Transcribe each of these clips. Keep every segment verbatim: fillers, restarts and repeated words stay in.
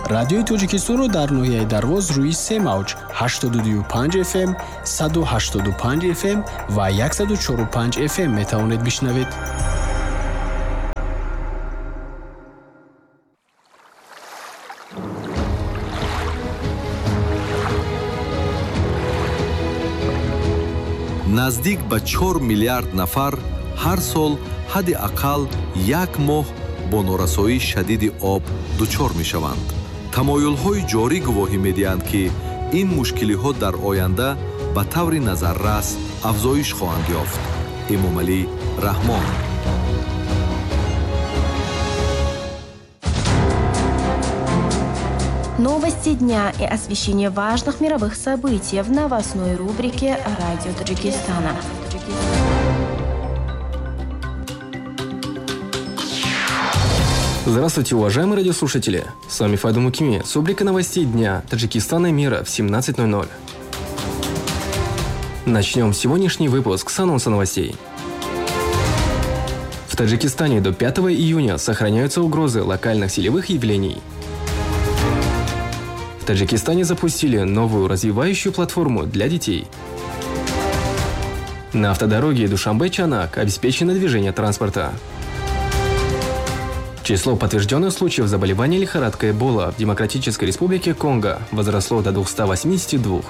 Радиои Тоҷикистонро дар ноҳияи Дарвоз рӯи се мавҷ ҳаштоду ду панҷ эф эм, саду ҳаштоду панҷ эф эм ва сад и чору панҷ эф эм метавонед бишнавед. наздик ба чор миллиард нафар ҳар сол ҳадди ақал як моҳ бо норасоии шадиди об дучор мешаванд. тамоюлҳои ҷорӣ гувоҳӣ медиҳанд, ки ин мушкилиҳо дар оянда ба таври назаррас афзоиш хоҳанд ёфт. эмомалӣ раҳмон. Новости дня и освещение важных мировых событий в новостной рубрике «Радио Таджикистана». Здравствуйте, уважаемые радиослушатели! С вами Файду Мукими с рубрикой новостей дня Таджикистана и мира в семнадцать ноль ноль. Начнем сегодняшний выпуск с анонса новостей. В Таджикистане до пятого июня сохраняются угрозы локальных силовых явлений. В Таджикистане запустили новую развивающую платформу для детей. На автодороге Душанбе-Чанак обеспечено движение транспорта. Число подтвержденных случаев заболевания лихорадкой Эбола в Демократической Республике Конго возросло до двухсот восьмидесяти двух.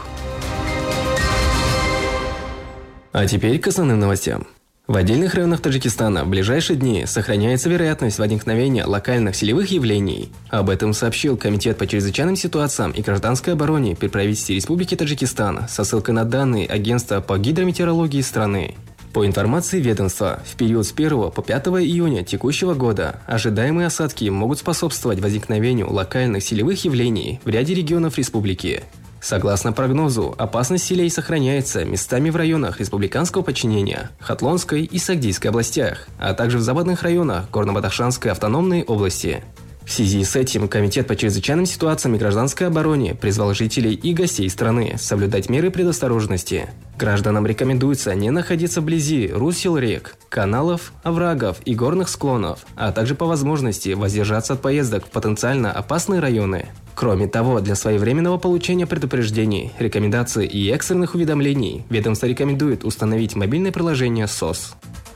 А теперь к основным новостям. В отдельных районах Таджикистана в ближайшие дни сохраняется вероятность возникновения локальных силовых явлений. Об этом сообщил Комитет по чрезвычайным ситуациям и гражданской обороне при правительстве Республики Таджикистан со ссылкой на данные Агентства по гидрометеорологии страны. По информации ведомства, в период с первого по пятое июня текущего года ожидаемые осадки могут способствовать возникновению локальных силовых явлений в ряде регионов республики. Согласно прогнозу, опасность силей сохраняется местами в районах республиканского подчинения, Хатлонской и Сагдийской областях, а также в западных районах Горно-Бадахшанской автономной области. В связи с этим Комитет по чрезвычайным ситуациям и гражданской обороне призвал жителей и гостей страны соблюдать меры предосторожности. Гражданам рекомендуется не находиться вблизи русел рек, каналов, оврагов и горных склонов, а также по возможности воздержаться от поездок в потенциально опасные районы. Кроме того, для своевременного получения предупреждений, рекомендаций и экстренных уведомлений ведомство рекомендует установить мобильное приложение СОС.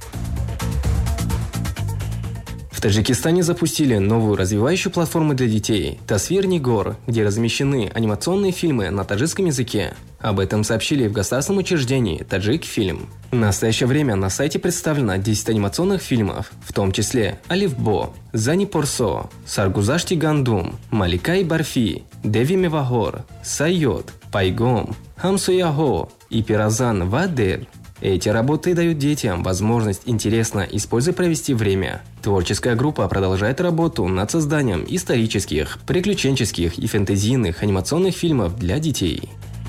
В Таджикистане запустили новую развивающую платформу для детей «Тасвир Нигор», где размещены анимационные фильмы на таджикском языке. Об этом сообщили в государственном учреждении «Таджик-фильм». В настоящее время на сайте представлено десять анимационных фильмов, в том числе «Алифбо», «Зани Порсо», «Саргузашти Гандум», «Маликай Барфи», «Деви Мевагор», «Сайот», «Пайгом», «Хамсуяхо» и «Пиразан Вадель». Эти работы дают детям возможность интересно и с пользой провести время. Творческая группа продолжает работу над созданием исторических, приключенческих и фэнтезийных анимационных фильмов для детей.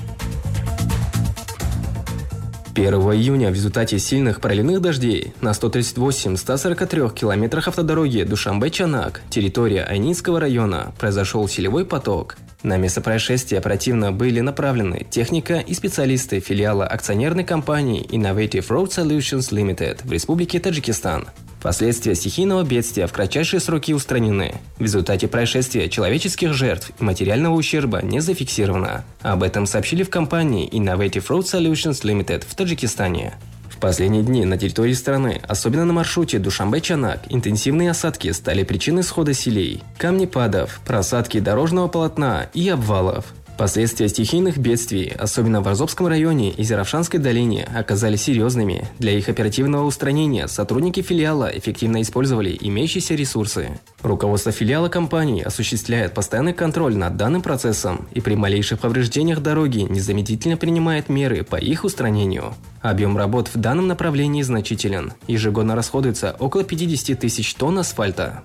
первого июня в результате сильных проливных дождей на сто тридцать восемь — сто сорок три километрах автодороги Душанбе-Чанак, территория Айнинского района, произошел силовой поток. На место происшествия оперативно были направлены техника и специалисты филиала акционерной компании Innovative Road Solutions Limited в Республике Таджикистан. Последствия стихийного бедствия в кратчайшие сроки устранены. В результате происшествия человеческих жертв и материального ущерба не зафиксировано. Об этом сообщили в компании Innovative Road Solutions Limited в Таджикистане. В последние дни на территории страны, особенно на маршруте Душанбе-Чанак, интенсивные осадки стали причиной схода селей, камнепадов, просадки дорожного полотна и обвалов. Последствия стихийных бедствий, особенно в Арзобском районе и Зеравшанской долине, оказались серьезными. Для их оперативного устранения сотрудники филиала эффективно использовали имеющиеся ресурсы. Руководство филиала компании осуществляет постоянный контроль над данным процессом и при малейших повреждениях дороги незамедлительно принимает меры по их устранению. Объем работ в данном направлении значителен. Ежегодно расходуется около пятидесяти тысяч тонн асфальта.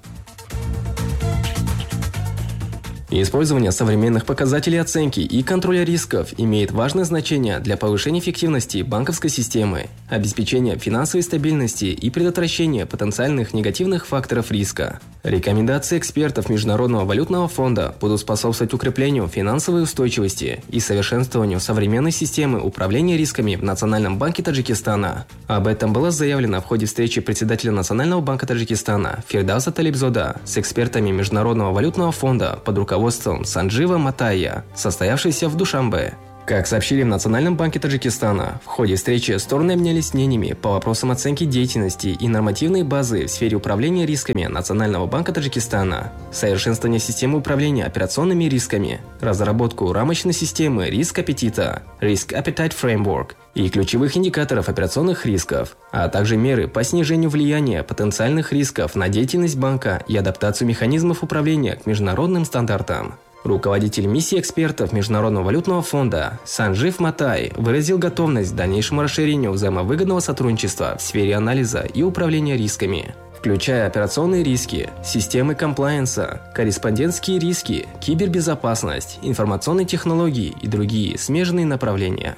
Использование современных показателей оценки и контроля рисков имеет важное значение для повышения эффективности банковской системы, обеспечения финансовой стабильности и предотвращения потенциальных негативных факторов риска. Рекомендации экспертов Международного валютного фонда будут способствовать укреплению финансовой устойчивости и совершенствованию современной системы управления рисками в Национальном банке Таджикистана. Об этом было заявлено в ходе встречи председателя Национального банка Таджикистана Фирдауса Талибзода с экспертами Международного валютного фонда под руководством руководством Санджива Матая, состоявшейся в Душанбе. Как сообщили в Национальном банке Таджикистана, в ходе встречи стороны обменялись мнениями по вопросам оценки деятельности и нормативной базы в сфере управления рисками Национального банка Таджикистана, совершенствование системы управления операционными рисками, разработку рамочной системы риск аппетита (Risk Appetite Framework) и ключевых индикаторов операционных рисков, а также меры по снижению влияния потенциальных рисков на деятельность банка и адаптацию механизмов управления к международным стандартам. Руководитель миссии экспертов Международного валютного фонда Санджив Матай выразил готовность к дальнейшему расширению взаимовыгодного сотрудничества в сфере анализа и управления рисками, включая операционные риски, системы комплаенса, корреспондентские риски, кибербезопасность, информационные технологии и другие смежные направления.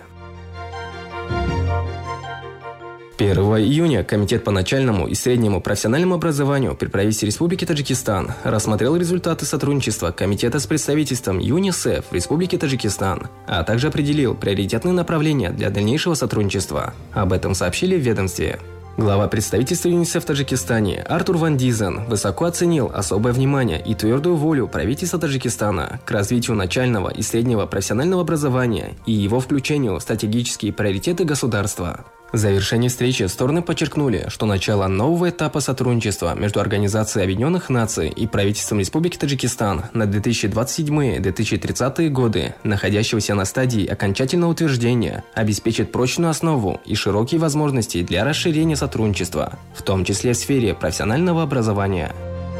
первого июня Комитет по начальному и среднему профессиональному образованию при правительстве Республики Таджикистан рассмотрел результаты сотрудничества Комитета с представительством ЮНИСЕФ в Республике Таджикистан, а также определил приоритетные направления для дальнейшего сотрудничества. Об этом сообщили в ведомстве. Глава представительства ЮНИСЕФ в Таджикистане Артур Ван Дизен высоко оценил особое внимание и твердую волю правительства Таджикистана к развитию начального и среднего профессионального образования и его включению в стратегические приоритеты государства. В завершении встречи стороны подчеркнули, что начало нового этапа сотрудничества между Организацией Объединенных Наций и правительством Республики Таджикистан на две тысячи двадцать седьмые — две тысячи тридцатые годы, находящегося на стадии окончательного утверждения, обеспечит прочную основу и широкие возможности для расширения сотрудничества, в том числе в сфере профессионального образования.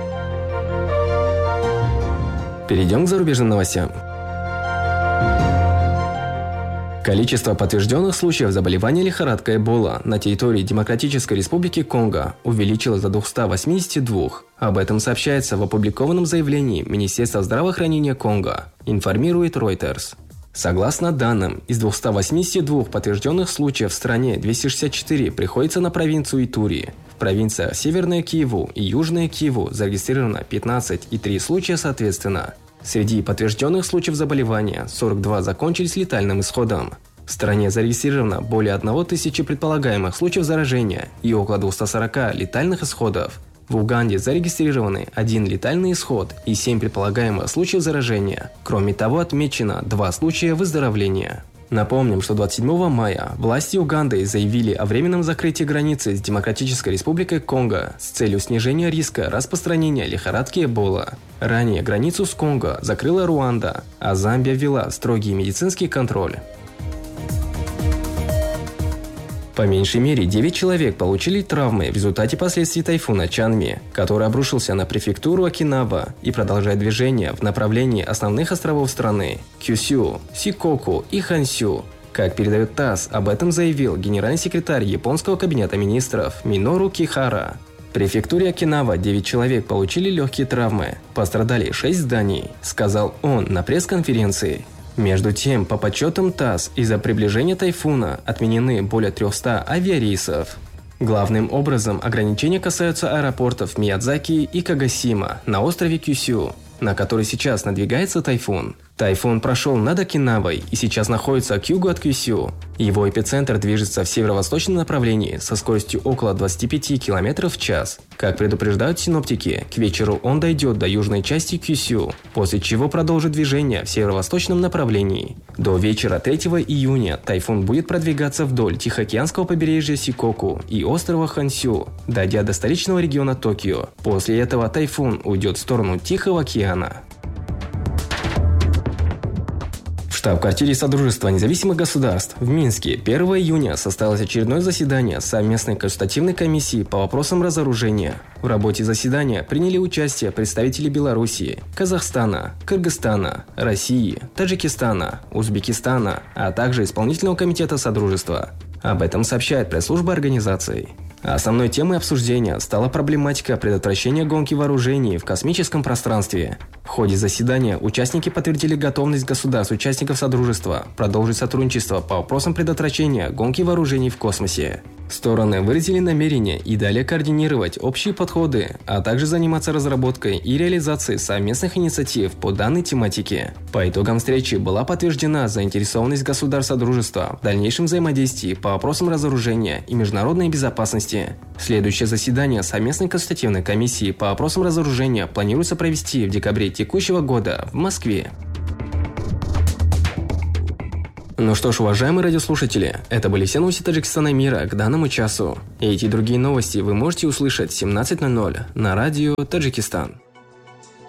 Перейдем к зарубежным новостям. Количество подтвержденных случаев заболевания лихорадкой Эбола на территории Демократической Республики Конго увеличилось до двухсот восьмидесяти двух. Об этом сообщается в опубликованном заявлении Министерства здравоохранения Конго, информирует Reuters. Согласно данным, из двухсот восьмидесяти двух подтвержденных случаев в стране двести шестьдесят четыре приходится на провинцию Итури. В провинциях Северная Киеву и Южная Киеву зарегистрировано пятнадцать и три случая соответственно. Среди подтвержденных случаев заболевания сорок два закончились летальным исходом. В стране зарегистрировано более одной тысячи предполагаемых случаев заражения и около двухсот сорока летальных исходов. В Уганде зарегистрированы один летальный исход и семь предполагаемых случаев заражения. Кроме того, отмечено два случая выздоровления. Напомним, что двадцать седьмого мая власти Уганды заявили о временном закрытии границы с Демократической Республикой Конго с целью снижения риска распространения лихорадки Эбола. Ранее границу с Конго закрыла Руанда, а Замбия ввела строгий медицинский контроль. По меньшей мере девять человек получили травмы в результате последствий тайфуна Чанми, который обрушился на префектуру Окинава и продолжает движение в направлении основных островов страны – Кюсю, Сикоку и Хансю. Как передает ТАСС, об этом заявил генеральный секретарь японского кабинета министров Минору Кихара. В префектуре Окинава девять человек получили легкие травмы, пострадали шесть зданий, сказал он на пресс-конференции. Между тем, по подсчетам ТАСС, из-за приближения тайфуна отменены более трехсот авиарейсов. Главным образом ограничения касаются аэропортов Миядзаки и Кагасима на острове Кюсю, на который сейчас надвигается тайфун. Тайфун прошел над Окинавой и сейчас находится к югу от Кюсю. Его эпицентр движется в северо-восточном направлении со скоростью около двадцати пяти километров в час. Как предупреждают синоптики, к вечеру он дойдет до южной части Кюсю, после чего продолжит движение в северо-восточном направлении. До вечера третьего июня тайфун будет продвигаться вдоль Тихоокеанского побережья Сикоку и острова Хансю, дойдя до столичного региона Токио. После этого тайфун уйдет в сторону Тихого океана. В штаб-квартире Содружества независимых государств в Минске первого июня состоялось очередное заседание совместной консультативной комиссии по вопросам разоружения. В работе заседания приняли участие представители Белоруссии, Казахстана, Кыргызстана, России, Таджикистана, Узбекистана, а также Исполнительного комитета Содружества. Об этом сообщает пресс-служба организации. Основной темой обсуждения стала проблематика предотвращения гонки вооружений в космическом пространстве. В ходе заседания участники подтвердили готовность государств-участников Содружества продолжить сотрудничество по вопросам предотвращения гонки вооружений в космосе. Стороны выразили намерение и далее координировать общие подходы, а также заниматься разработкой и реализацией совместных инициатив по данной тематике. По итогам встречи была подтверждена заинтересованность государств Содружества в дальнейшем взаимодействии по вопросам разоружения и международной безопасности. Следующее заседание совместной консультативной комиссии по вопросам разоружения планируется провести в декабре текущего года в Москве. Ну что ж, уважаемые радиослушатели, это были все новости Таджикистана и мира к данному часу. И эти другие новости вы можете услышать в семнадцать ноль ноль на радио Таджикистан.